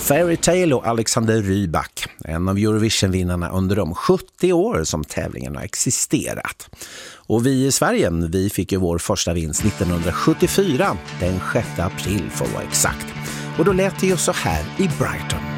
Fairytale och Alexander Rybak, en av Eurovision-vinnarna under de 70 år som tävlingen har existerat. Och vi i Sverige, vi fick ju vår första vinst 1974, den 6 april för att vara exakt. Och då lät det ju så här i Brighton.